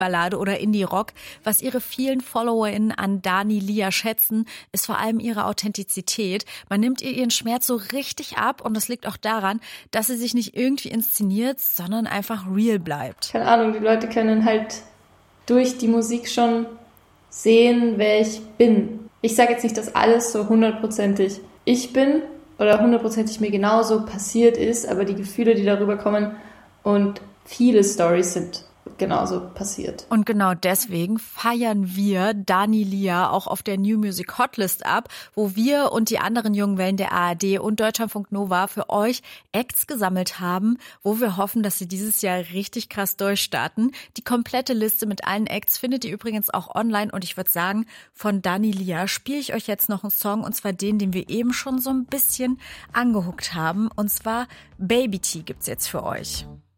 Popballade oder Indie-Rock. Was ihre vielen FollowerInnen an Dani Lia schätzen, ist vor allem ihre Authentizität. Man nimmt ihr ihren Schmerz so richtig ab und das liegt auch daran, dass sie sich nicht irgendwie inszeniert, sondern einfach real bleibt. Keine Ahnung, die Leute können halt durch die Musik schon sehen, wer ich bin. Ich sage jetzt nicht, dass alles so 100%ig ich bin oder 100%ig mir genauso passiert ist, aber die Gefühle, die darüber kommen und viele Storys sind genauso passiert. Und genau deswegen feiern wir Dani Lia auch auf der New Music Hotlist ab, wo wir und die anderen jungen Wellen der ARD und Deutschlandfunk Nova für euch Acts gesammelt haben, wo wir hoffen, dass sie dieses Jahr richtig krass durchstarten. Die komplette Liste mit allen Acts findet ihr übrigens auch online und ich würde sagen, von Dani Lia spiele ich euch jetzt noch einen Song und zwar den wir eben schon so ein bisschen angehuckt haben und zwar Baby T gibt's jetzt für euch.